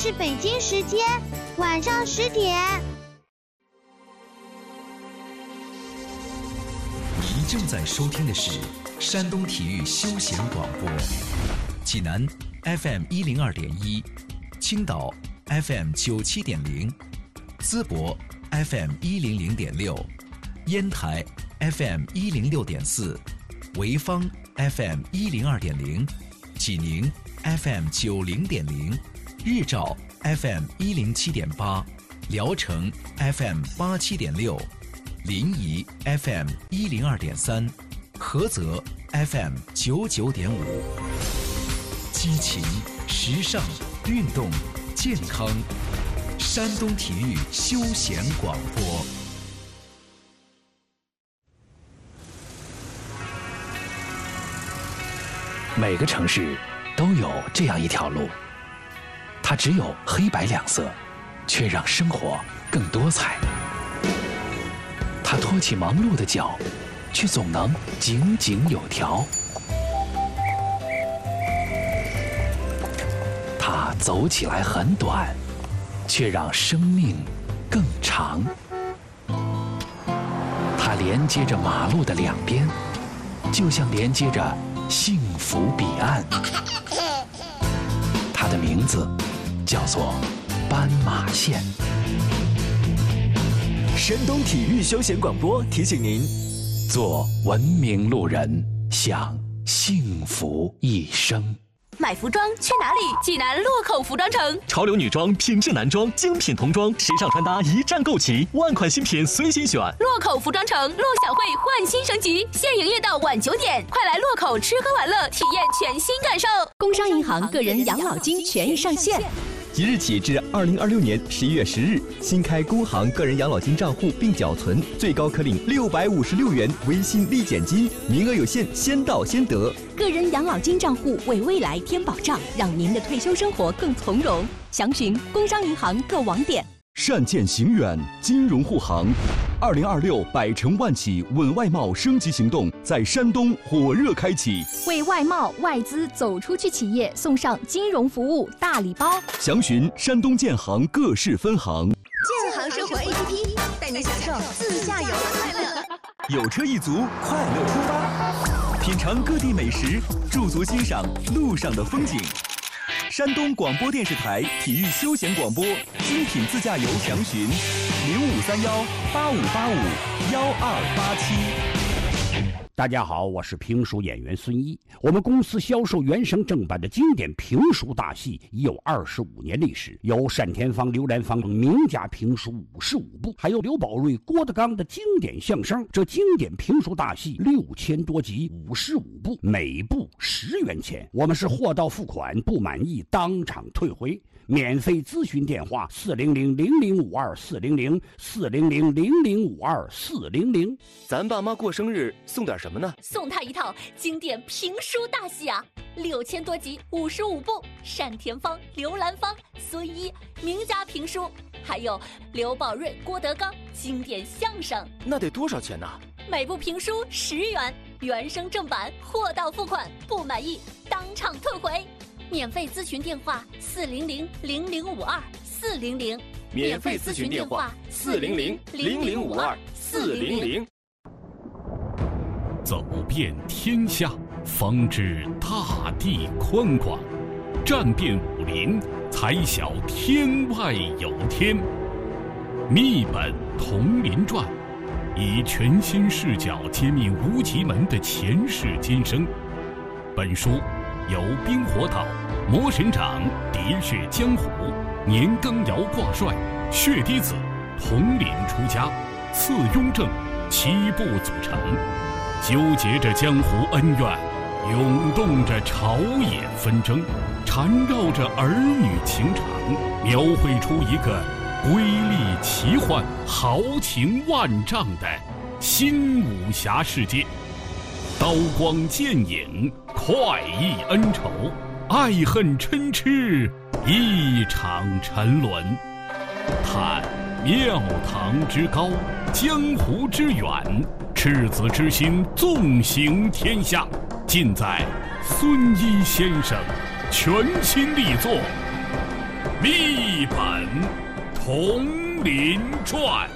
是北京时间晚上10点。 您正在收听的是山东体育休闲广播，济南 FM 102.1，青岛 FM 97.0，淄博 FM 100.6，烟台 FM 106.4，潍坊 FM 102.0，济宁 FM 90.0，日照 FM 107.8，聊城 FM 87.6，临沂 FM 102.3，菏泽 FM 99.5。激情、时尚、运动、健康，山东体育休闲广播。 每个城市都有这样一条路，它只有黑白两色，却让生活更多彩。它拖起忙碌的脚，却总能井井有条。它走起来很短，却让生命更长。它连接着马路的两边，就像连接着幸福彼岸。它的名字叫做斑马线。 山东体育休闲广播提醒您： 做文明路人，享幸福一生。 买服装去哪里？济南洛口服装城， 潮流女装、品质男装、精品童装、时尚穿搭一站购齐，万款新品随心选。 洛口服装城陆小慧焕新升级，现营业到晚9点，快来洛口吃喝玩乐，体验全新感受。 工商银行个人养老金权益上线。 即日起至2026年11月10日，新开工行个人养老金账户并缴存，最高可领656元微信立减金，名额有限，先到先得。 个人养老金账户为未来添保障，让您的退休生活更从容。详询工商银行各网点。 善见行远，金融护航。2026百城万企稳外贸升级行动在山东火热开启， 为外贸外资走出去企业送上金融服务大礼包。 详询山东建行各市分行。 建行生活 APP 带您享受自驾游的快乐。 有车一族，快乐出发，品尝各地美食，驻足欣赏路上的风景。山东广播电视台体育休闲广播，精品自驾游详询053185851287。 大家好，我是评书演员孙一。我们公司销售原声正版的经典评书大戏已有25年历史，有单田芳、刘兰芳名家评书55部，还有刘宝瑞、郭德纲的经典相声。这经典评书大戏6000多集，55部，每部10元钱。我们是货到付款，不满意当场退回。免费咨询电话400-0052-400，400-0052-400。 咱爸妈过生日送点什么呢？ 送他一套经典评书大戏啊，6000多集，55部，单田芳、刘兰芳、孙一名家评书，还有刘宝瑞、郭德纲经典相声。 那得多少钱呢？ 每部评书10元，原声正版，货到付款，不满意当场退回。免费咨询电话400-0052-400， 免费咨询电话400-0052-400。 走遍天下，方知大地宽广；战遍武林，才晓天外有天。密本同林传，以全新视角揭秘无极门的前世今生。本书由冰火岛、魔神掌、喋血江湖、年羹尧挂帅、血滴子、统领出家、次雍正7部组成，纠结着江湖恩怨，涌动着朝野纷争，缠绕着儿女情长，描绘出一个瑰丽奇幻、豪情万丈的新武侠世界。刀光剑影，快意恩仇，爱恨嗔痴，一场沉沦。探庙堂之高，江湖之远，赤子之心纵行天下，尽在孙一先生全新力作《 秘本佟林传。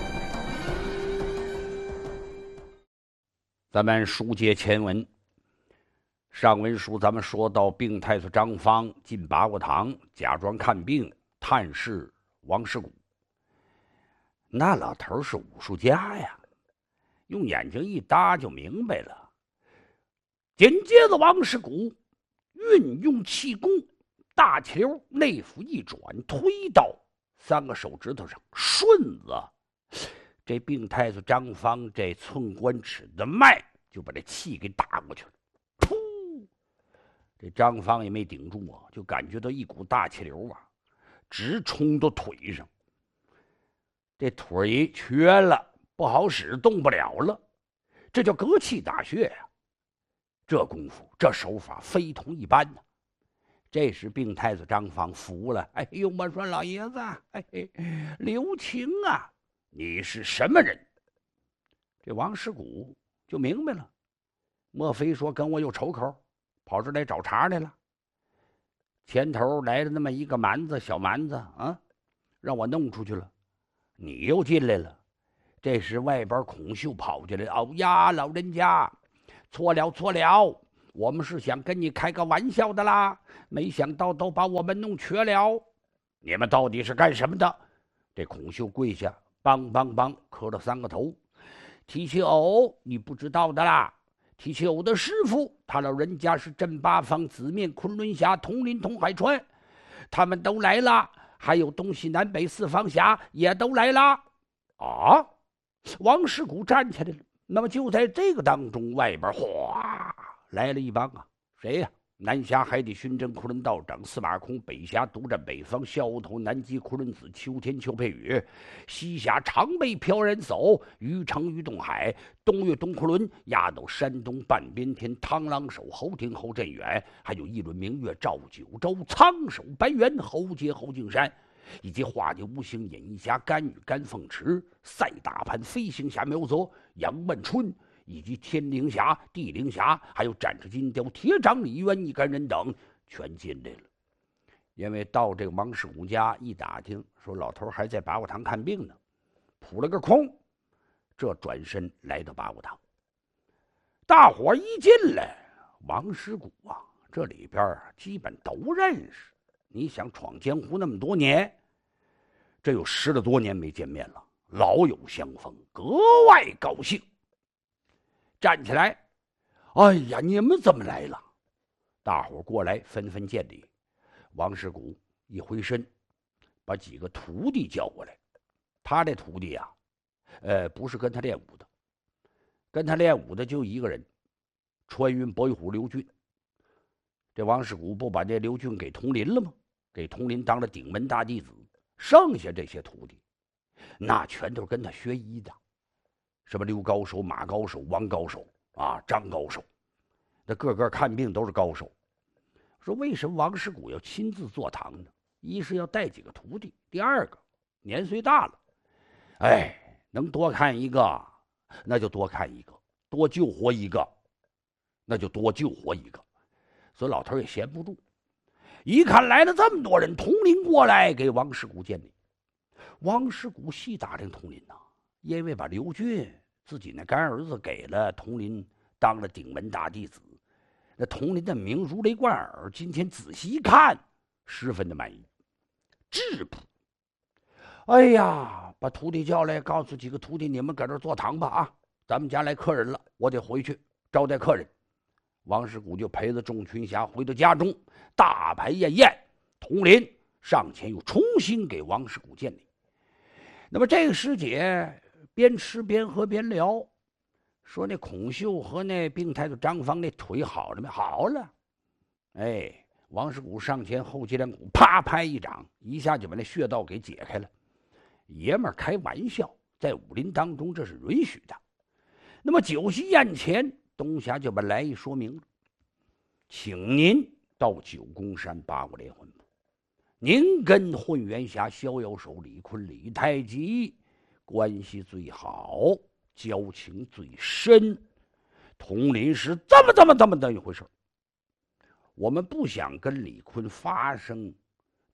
咱们书接前文，上文书咱们说到，病太岁张方进八卦堂，假装看病探视王师古。那老头是武术家呀，用眼睛一搭就明白了。紧接着，王师古运用气功，大气流内腹一转，推到3个手指头上，顺着这病太岁张方这寸关尺的脉，就把这气给打过去了。噗！这张方也没顶住啊，就感觉到一股大气流啊，直冲到腿上。这腿瘸了，不好使，动不了了，这叫隔气打穴呀。这功夫，这手法非同一般呢。这时病太子张方服了，哎呦，我说老爷子，哎，留情啊，你是什么人？这王师古就明白了，莫非说跟我有仇口，跑这来找茬来了？前头来了那么一个蛮子，小蛮子啊，让我弄出去了。你又进来了，这时外边孔秀跑进来，哦呀，老人家，错了，我们是想跟你开个玩笑的啦，没想到都把我们弄瘸了。你们到底是干什么的？这孔秀跪下，梆梆梆磕了3个头。提起偶，你不知道的啦，提起偶的师傅，他老人家是镇八方紫面昆仑峡统领统海川，他们都来了。还有东西南北4方峡也都来了啊！王师古站起来了。那么就在这个当中，外边哗来了一帮啊，谁呀？南峡海底巡镇昆仑道长司马空，北峡独占北方萧头南极昆仑子秋天邱佩宇，西峡长背飘然叟于城于东海，东岳东昆仑，压斗山东半边天螳螂手侯廷侯振远，还有一轮明月照九州苍手白猿侯杰侯敬山，以及化解无形演艺侠甘雨甘凤池，赛大盘飞行侠苗泽杨万春，以及天灵侠、地灵侠，还有展翅金雕、铁掌李渊一干人等，全进来了。因为到这个王师古家一打听，说老头还在八卦堂看病呢，扑了个空，这转身来到八卦堂。大伙一进来，王师古啊，这里边基本都认识。你想闯江湖那么多年，这有10了多年没见面了，老友相逢，格外高兴。站起来，哎呀，你们怎么来了？大伙过来纷纷见礼。王师古一回身，把几个徒弟叫过来。他这徒弟啊，不是跟他练武的，跟他练武的就一个人，穿云博玉虎刘俊。这王师古不把这刘俊给佟林了吗？给佟林当了顶门大弟子。剩下这些徒弟，那全都是跟他学医的。什么刘高手、马高手、王高手啊、张高手，那个个看病都是高手。说为什么王师古要亲自坐堂呢？一是要带几个徒弟，第二个年岁大了，哎，能多看一个那就多看一个，多救活一个那就多救活一个。所以老头也闲不住，一看来了这么多人，佟林过来给王师古见礼。王师古细打听佟林呐，因为把刘俊自己那干儿子给了佟林当了顶门大弟子，那佟林的名如雷贯耳。今天仔细一看，十分的满意。质朴，哎呀，把徒弟叫来，告诉几个徒弟，你们搁这坐堂吧啊！咱们家来客人了，我得回去招待客人。王师古就陪着众群侠回到家中，大排宴宴。佟林上前又重新给王师古见礼。那么这个师姐边吃边喝边聊，说那孔秀和那病太子张方那腿好了没？好了。哎，王师古上前后脊梁骨啪拍一掌，一下就把那穴道给解开了。爷们儿开玩笑，在武林当中这是允许的。那么酒席宴前，东侠就把来意说明了，请您到九宫山八卦连环部，您跟混元侠逍遥手李坤、李太极关系最好，交情最深。佟林是这么的一回事。我们不想跟李坤发生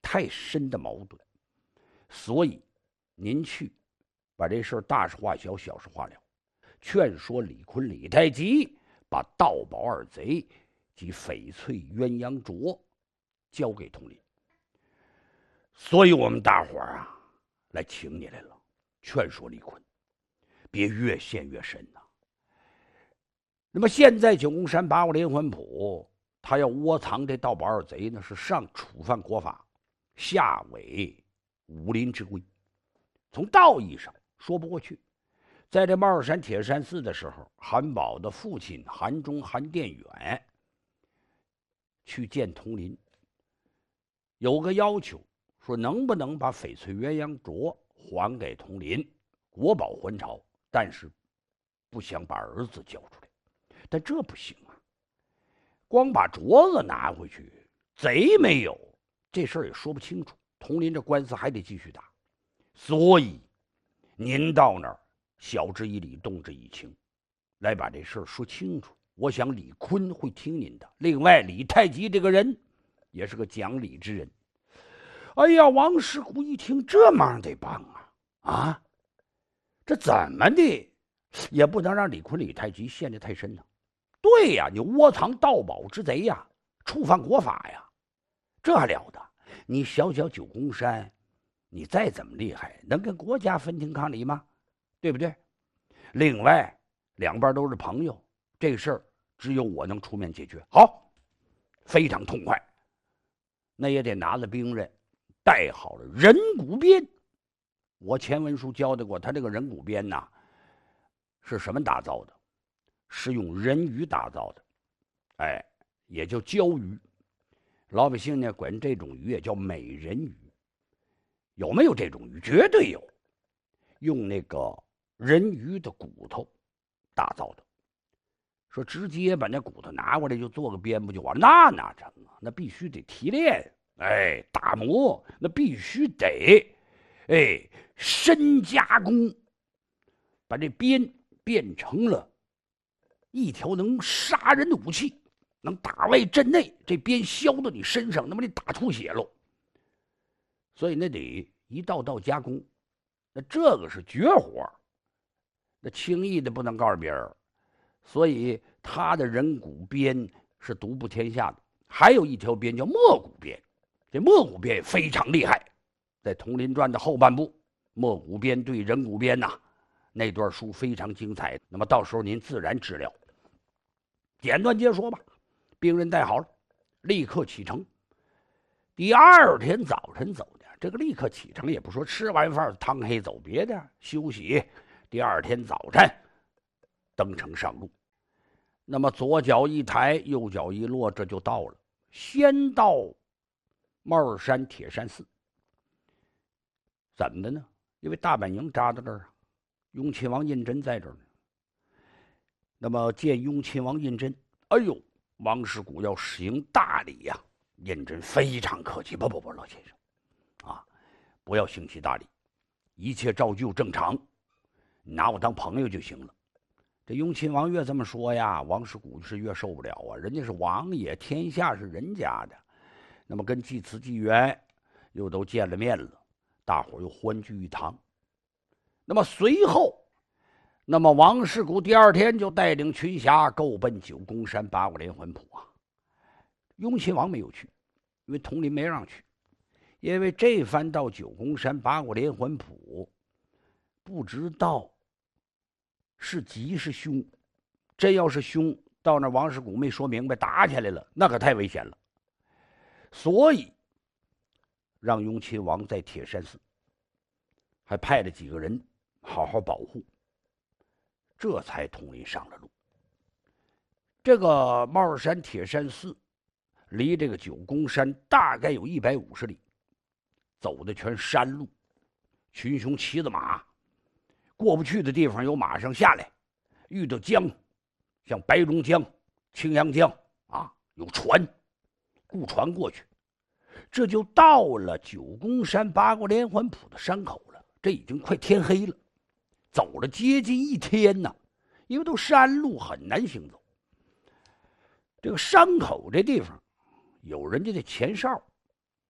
太深的矛盾，所以您去把这事儿大事化小，小事化了，劝说李坤、李太极把盗宝二贼及翡翠鸳鸯镯交给佟林。所以我们大伙儿啊，来请你来了，劝说李坤别越陷越深呐。那么现在九宫山八卦连环谱，他要窝藏这盗宝二贼呢，是上触犯国法，下违武林之规，从道义上说不过去。在这帽山铁山寺的时候，韩宝的父亲韩忠、韩殿远去见佟林，有个要求，说能不能把翡翠鸳鸯镯还给佟林，国宝还朝，但是不想把儿子交出来。但这不行啊，光把镯子拿回去，贼没有，这事儿也说不清楚。佟林这官司还得继续打，所以您到那儿晓之以理，动之以情，来把这事儿说清楚。我想李坤会听您的。另外，李太极这个人也是个讲理之人。哎呀，王世谷一听，这忙得帮啊！这怎么的也不能让李坤、李太极陷得太深呢。对呀，你窝藏盗宝之贼呀，触犯国法呀，这还了得？你小小九宫山，你再怎么厉害，能跟国家分庭抗礼吗？对不对？另外，两边都是朋友，这个事儿只有我能出面解决。好，非常痛快。那也得拿了兵刃，带好了人骨鞭。我前文书教的过，他这个人骨鞭呐，是什么打造的？是用人鱼打造的，也叫鲛鱼。老百姓呢管这种鱼也叫美人鱼。有没有这种鱼？绝对有。用那个人鱼的骨头打造的。说直接把那骨头拿过来就做个鞭不就完？那哪成啊？那必须得提炼，打磨，那必须得，深加工，把这鞭变成了一条能杀人的武器，能打外震内。这鞭削到你身上，那么你打出血喽。所以那得一道道加工，那这个是绝活，那轻易的不能告诉别人。所以他的人骨鞭是独步天下的。还有一条鞭叫墨骨鞭，这墨骨鞭也非常厉害。在《佟林传》的后半部，墨骨鞭对人骨鞭呐，那段书非常精彩。那么到时候您自然知了。简短接说吧，兵刃带好了，立刻启程。第二天早晨走的，这个立刻启程也不说吃完饭汤黑走别的，休息。第二天早晨登城上路。那么左脚一抬，右脚一落，这就到了。先到帽山铁山寺。怎么的呢？因为大本营扎到这儿，雍亲王胤禛在这儿呢。那么见雍亲王胤禛，哎呦，王世谷要行大礼呀。胤禛非常客气，不，老先生，不要行起大礼，一切照旧正常，拿我当朋友就行了。这雍亲王越这么说呀，王世谷是越受不了啊！人家是王爷，天下是人家的。那么跟祭祠祭元又都见了面了，大伙又欢聚一堂。那么随后，那么王世谷第二天就带领群侠够奔九宫山八卦连环谱啊。雍亲王没有去，因为佟林没让去，因为这番到九宫山八卦连环谱，不知道是吉是凶。真要是凶，到那王世谷没说明白，打起来了，那可太危险了。所以让雍亲王在铁山寺还派了几个人好好保护，这才佟林上了路。这个帽山铁山寺离这个九宫山大概有150里，走的全山路，群雄骑着马，过不去的地方有马上下来，遇到江，像白龙江、青阳江有船，雇船过去，这就到了九宫山八卦连环谱的山口了。这已经快天黑了，走了接近1天呢，因为都山路很难行走。这个山口这地方有人家的前哨，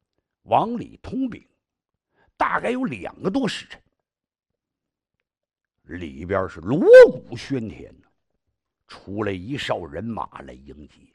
往里通禀，大概有2个多时辰。里边是锣鼓喧天呢，出来一哨人马来迎接。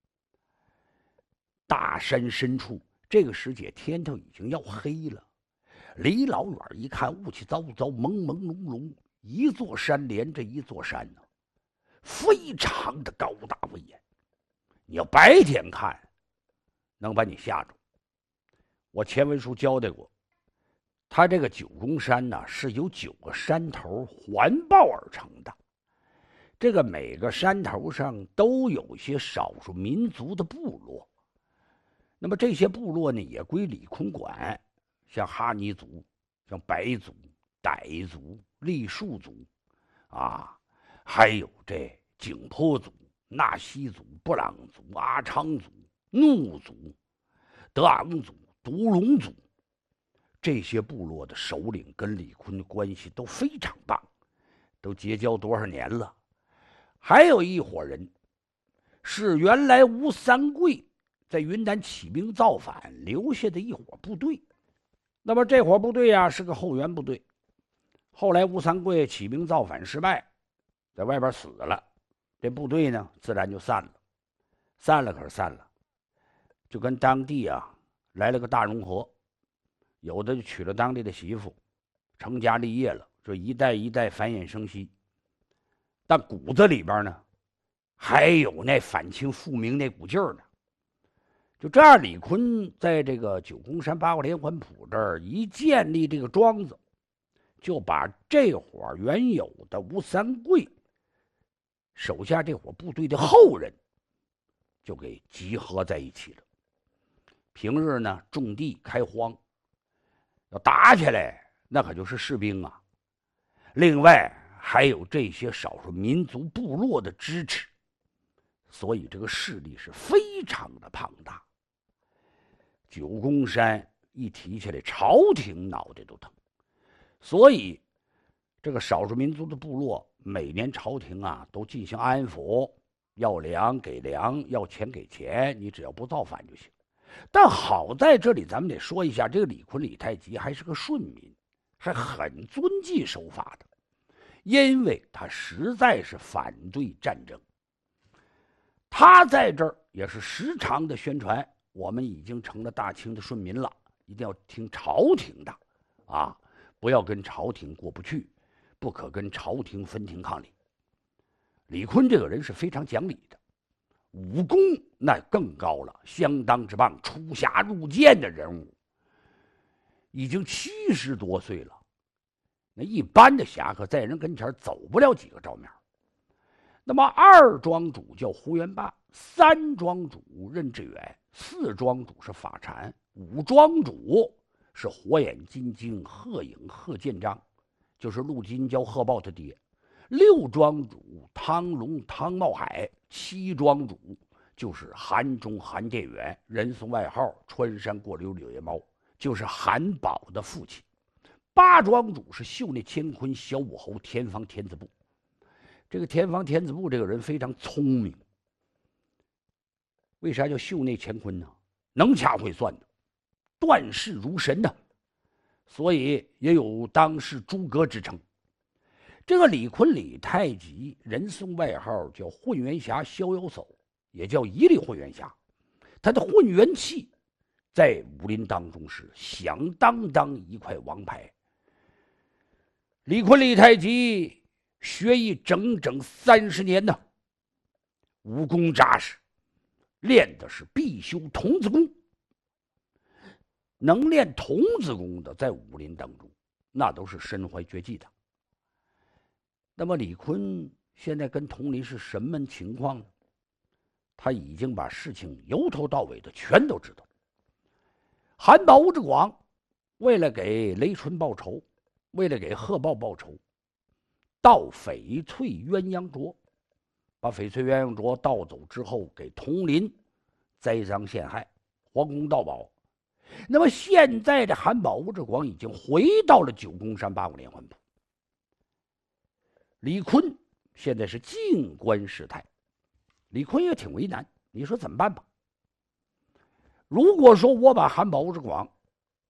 大山深处，这个时节天头已经要黑了，离老远一看，雾气糟糟，朦朦胧胧，一座山连着一座山呢，非常的高大威严。你要白天看，能把你吓着。我前文书交代过，它这个九宫山呢，是由9个山头环抱而成的。这个每个山头上都有些少数民族的部落，那么这些部落呢，也归李坤管，像哈尼族、像白族、傣族、傈僳族，还有这景颇族、纳西族、布朗族、阿昌族、怒族、德昂族、独龙族。这些部落的首领跟李坤的关系都非常棒，都结交多少年了。还有一伙人是原来吴三桂在云南起兵造反留下的一伙部队。那么这伙部队是个后援部队，后来吴三桂起兵造反失败，在外边死了，这部队呢自然就散了。可是散了，就跟当地来了个大融合，有的就娶了当地的媳妇，成家立业了，这一代一代繁衍生息。但骨子里边呢，还有那反清复明那股劲儿呢。就这样，李坤在这个九宫山八卦连环谱这儿一建立这个庄子，就把这伙原有的吴三桂手下这伙部队的后人就给集合在一起了。平日呢，种地开荒，要打起来那可就是士兵啊。另外还有这些少数民族部落的支持，所以这个势力是非常的庞大。九宫山一提起来，朝廷脑袋都疼，所以这个少数民族的部落每年朝廷都进行安抚，要粮给粮，要钱给钱，你只要不造反就行。但好在这里咱们得说一下，这个李坤李太极还是个顺民，还很遵纪守法的，因为他实在是反对战争。他在这儿也是时常的宣传，我们已经成了大清的顺民了，一定要听朝廷的不要跟朝廷过不去，不可跟朝廷分庭抗礼。李坤这个人是非常讲理的，武功那更高了，相当之棒，出侠入剑的人物，已经70多岁了。那一般的侠客在人跟前走不了几个照面。那么2庄主叫胡元霸，3庄主任志远，4庄主是法禅，5庄主是火眼金睛贺颖贺建章，就是陆金蛟贺豹他爹；6庄主汤龙汤茂海，7庄主就是韩忠韩殿元，人送外号穿山过柳柳叶猫，就是韩宝的父亲；8庄主是秀内乾坤小武侯田方天子部。这个田方天子部这个人非常聪明，为啥叫秀内乾坤呢？能掐会算的，断事如神的，所以也有当世诸葛之称。这个李坤李太极，人送外号叫混元侠逍遥叟，也叫一力混元侠。他的混元气在武林当中是响当当一块王牌。李坤李太极学艺整整30年呢，武功扎实，练的是必修童子功。能练童子功的，在武林当中那都是身怀绝技的。那么李坤现在跟佟林是什么情况呢？他已经把事情由头到尾的全都知道。韩宝吴志广为了给雷纯报仇，为了给贺豹报仇，盗翡翠鸳鸯镯，把翡翠鸳鸯镯盗走之后，给佟林栽赃陷害，皇宫盗宝。那么现在的韩宝吴志广已经回到了九宫山八卦连环谱。李坤现在是静观事态，李坤也挺为难，你说怎么办吧？如果说我把韩宝吴志广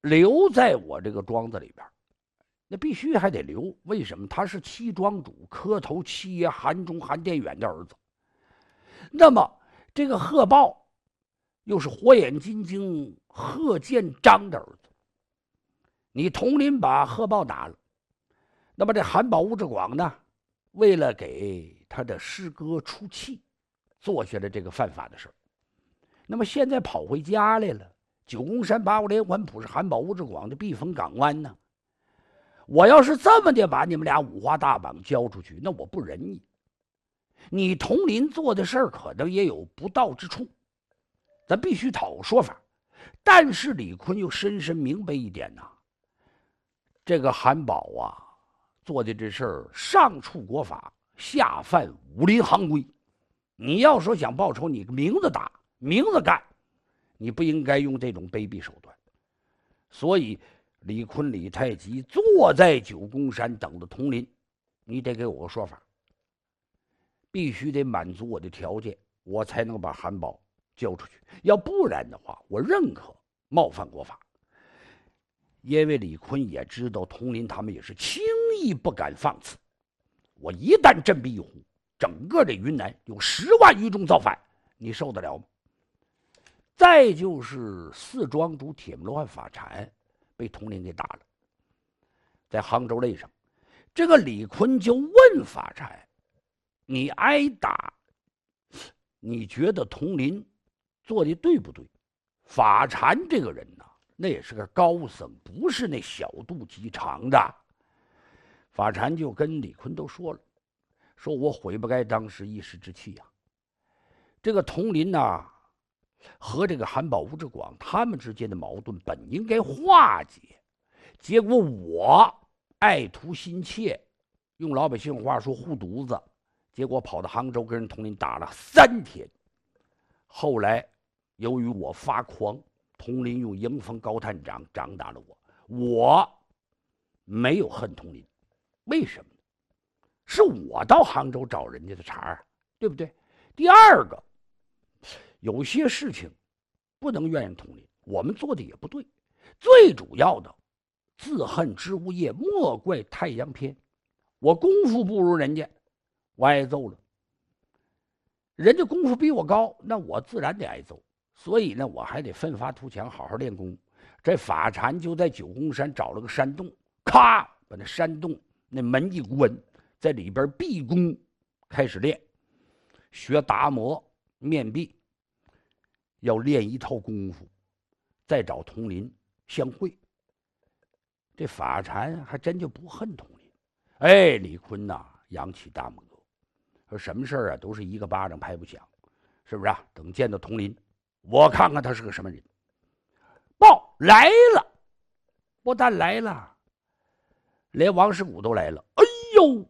留在我这个庄子里边，那必须还得留。为什么？他是七庄主磕头七爷韩忠韩殿远的儿子。那么这个贺豹又是火眼金睛贺建章的儿子。你统领把贺豹打了，那么这韩宝吴志广呢，为了给他的师哥出气，做下了这个犯法的事儿。那么现在跑回家来了，九宫山八国连环谱是韩宝吴志广的避风港湾呢。我要是这么的把你们俩五花大绑交出去，那我不仁义。你统领做的事儿可能也有不道之处，咱必须讨个说法。但是李坤又深深明白一点呐，这个韩宝啊做的这事儿上触国法，下犯武林行规。你要说想报仇，你明着打，明着干，你不应该用这种卑鄙手段。所以李坤、李太极坐在九宫山等着统领，你得给我个说法，必须得满足我的条件，我才能把韩宝交出去。要不然的话，我认可冒犯国法。因为李坤也知道统领他们也是轻易不敢放肆，我一旦振臂一呼，整个这云南有10万余众造反，你受得了吗？再就是四庄主铁木罗汉法禅被统领给打了，在杭州擂上，这个李坤就问法禅：你挨打，你觉得统领做的对不对？法禅这个人呢，那也是个高僧，不是那小肚鸡肠的。法禅就跟李坤都说了，说我悔不该当时一时之气呀。这个统领呐，和这个韩宝吴志广他们之间的矛盾本应该化解，结果我爱图心切，用老百姓话说护犊子，结果跑到杭州跟人统领打了3天。后来由于我发狂，统领用迎风高探掌打了我，我没有恨统领。为什么？是我到杭州找人家的茬儿，对不对？第二个，有些事情不能怨人统领，我们做的也不对。最主要的，自恨之无业，莫怪太阳偏。我功夫不如人家，我挨揍了。人家功夫比我高，那我自然得挨揍。所以呢，我还得奋发图强，好好练功。这法禅就在九宫山找了个山洞，咔，把那山洞那门一关，在里边闭功，开始练，学达摩面壁，要练一套功夫，再找统领相会。这法禅还真就不恨统领。哎，李坤呐，扬起大拇哥，说什么事儿啊，都是一个巴掌拍不响，是不是啊？等见到统领，我看看他是个什么人。报来了，不但来了，连王世谷都来了。哎呦，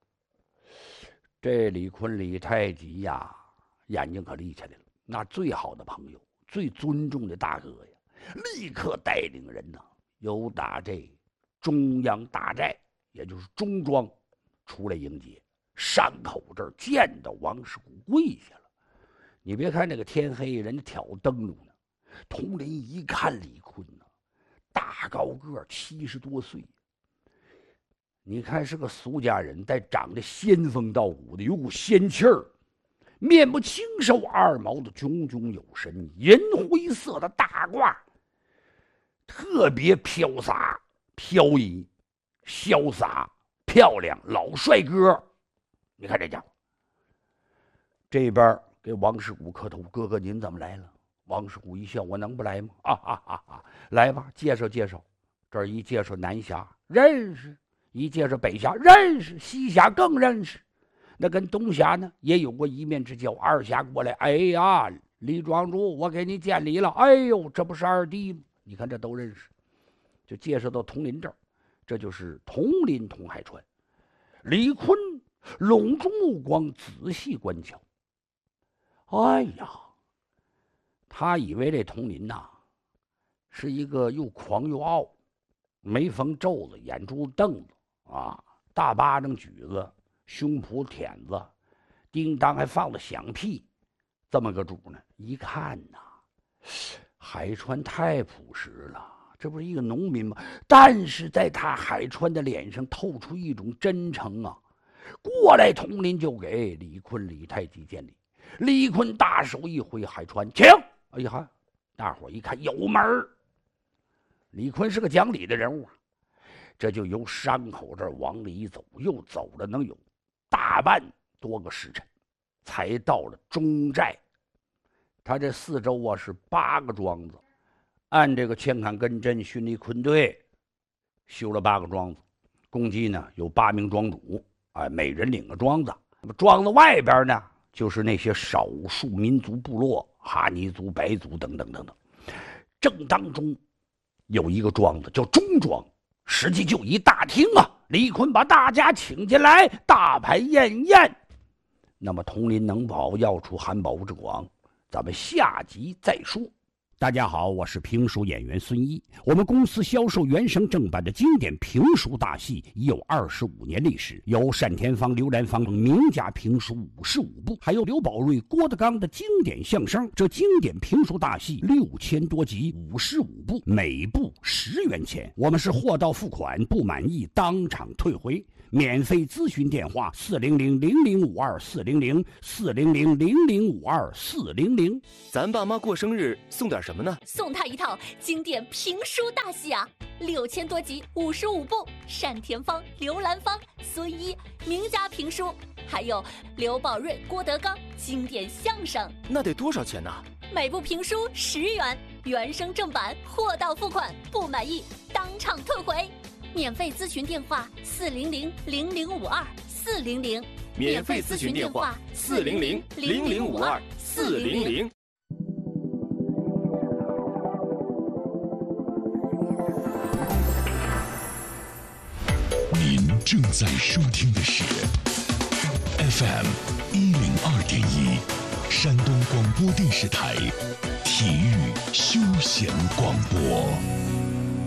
这李坤、李太极呀，眼睛可立起来了。那最好的朋友，最尊重的大哥呀，立刻带领人呢，由打这中央大寨，也就是中庄出来迎接。山口这儿见到王世谷跪下了。你别看那个天黑，人家挑灯笼呢。统领一看李坤呢，大高个，70多岁。你看是个俗家人，但长得仙风道骨的，有股仙气儿，面目清瘦，二毛的炯炯有神，银灰色的大褂，特别飘洒、飘逸、潇洒、漂亮，老帅哥。你看这家伙，这边给王世谷磕头，哥哥您怎么来了？王世谷一笑，我能不来吗？来吧，介绍介绍。这儿一介绍南峡认识，一介绍北峡认识，西峡更认识。那跟东峡呢也有过一面之交。二峡过来，哎呀，李庄主，我给你见礼了。哎呦，这不是二弟吗？你看这都认识。就介绍到统领这儿，这就是统领统海川。李坤拢住目光，仔细观瞧。哎呀，他以为这统领呐，是一个又狂又傲，眉峰皱子，眼珠瞪子啊，大巴掌举子，胸脯舔子，叮当还放了响屁，这么个主呢。一看呐，海川太朴实了， 这不是一个农民吗？但是在他海川的脸上透出一种真诚啊！过来，佟林就给李坤、李太极见礼。李坤大手一挥，海川请。哎呀，大伙一看有门儿。李坤是个讲理的人物啊，这就由山口这儿往里走，又走了能有大半多个时辰，才到了中寨。他这四周啊是8个庄子，按这个千坎根镇训力坤队修了8个庄子，共计呢有8名庄主，每人领个庄子。那么庄子外边呢，就是那些少数民族部落，哈尼族、白族等等等等。正当中有一个庄子叫中庄，实际就一大厅啊。李坤把大家请进来，大排宴宴。那么佟林能否要出汉宝之广，咱们下集再说。大家好，我是评书演员孙一。我们公司销售原声正版的经典评书大戏已有25年历史，有单田芳、刘兰芳名家评书55部，还有刘宝瑞、郭德纲的经典相声。这经典评书大戏6000多集，55部，每部10元钱。我们是货到付款，不满意当场退回。免费咨询电话400-0052-400，400-0052-400。 咱爸妈过生日送点什么呢？ 送他一套经典评书大戏啊，6000多集，55部，单田芳、刘兰芳、孙一名家评书，还有刘宝瑞、郭德纲经典相声。 那得多少钱呢？ 每部评书10元，原声正版，货到付款，不满意当场退回。免费咨询电话400-0052-400， 免费咨询电话400-0052-400。 您正在收听的是 FM 102.1，山东广播电视台体育休闲广播。